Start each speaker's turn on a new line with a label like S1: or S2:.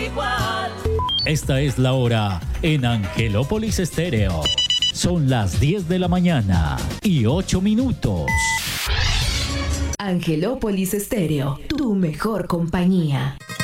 S1: igual.
S2: Esta es la hora en Angelópolis Estéreo. Son las 10 de la mañana y 8 minutos.
S3: Angelópolis Estéreo, tu mejor compañía.